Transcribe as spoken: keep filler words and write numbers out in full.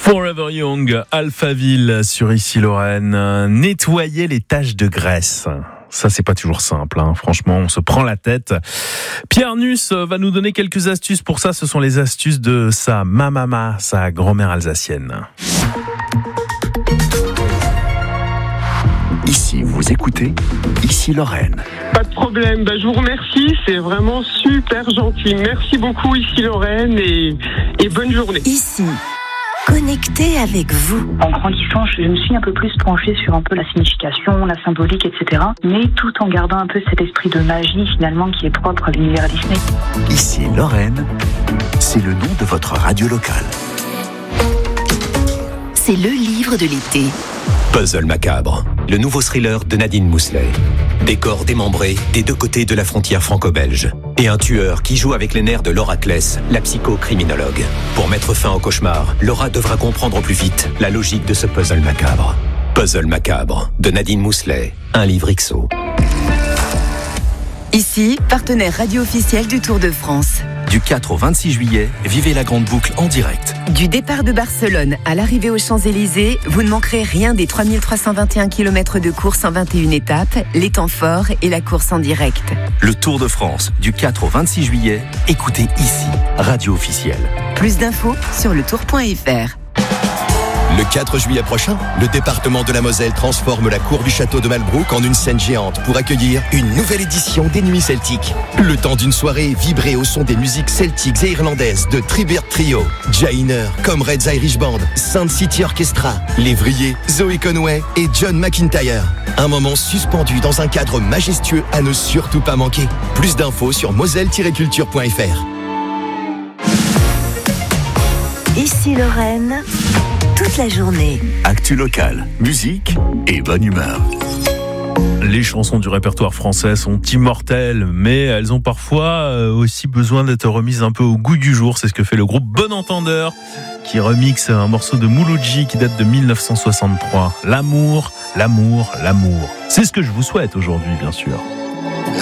Forever Young, Alphaville sur Ici Lorraine. Nettoyer les taches de graisse. Ça, c'est pas toujours simple, hein. Franchement, on se prend la tête. Pierre Nuss va nous donner quelques astuces pour ça. Ce sont les astuces de sa mamama, sa grand-mère alsacienne. Ici, vous écoutez Ici Lorraine. Pas de problème, bah, je vous remercie, c'est vraiment super gentil. Merci beaucoup Ici Lorraine et, et bonne journée. Ici, connecté avec vous. En grandissant, je me suis un peu plus penchée sur un peu la signification, la symbolique, et cetera. Mais tout en gardant un peu cet esprit de magie finalement qui est propre à l'univers Disney. Ici Lorraine, c'est le nom de votre radio locale. C'est le livre de l'été. Puzzle macabre, le nouveau thriller de Nadine Mousselet. Décor démembré des deux côtés de la frontière franco-belge. Et un tueur qui joue avec les nerfs de Laura Kless, la psychocriminologue. Pour mettre fin au cauchemar, Laura devra comprendre au plus vite la logique de ce puzzle macabre. Puzzle macabre, de Nadine Mousselet, un livre X O. Ici, partenaire radio officiel du Tour de France. Du quatre au vingt-six juillet, vivez la grande boucle en direct. Du départ de Barcelone à l'arrivée aux Champs-Élysées, vous ne manquerez rien des trois mille trois cent vingt et un kilomètres de course en vingt et une étapes, les temps forts et la course en direct. Le Tour de France, du quatre au vingt-six juillet, écoutez ici, radio officielle. Plus d'infos sur le tour point f r. Le quatre juillet prochain, le département de la Moselle transforme la cour du château de Malbrouck en une scène géante pour accueillir une nouvelle édition des Nuits Celtiques. Le temps d'une soirée vibrée au son des musiques celtiques et irlandaises de Tribert Trio, Jainer, Comrades Irish Band, Sound City Orchestra, Lévrier, Zoé Conway et John McIntyre. Un moment suspendu dans un cadre majestueux à ne surtout pas manquer. Plus d'infos sur moselle tiret culture point f r. Ici Lorraine, toute la journée. Actu locale, musique et bonne humeur. Les chansons du répertoire français sont immortelles, mais elles ont parfois aussi besoin d'être remises un peu au goût du jour. C'est ce que fait le groupe Bon Entendeur, qui remixe un morceau de Mouloudji qui date de dix-neuf cent soixante-trois. L'amour, l'amour, l'amour. C'est ce que je vous souhaite aujourd'hui, bien sûr.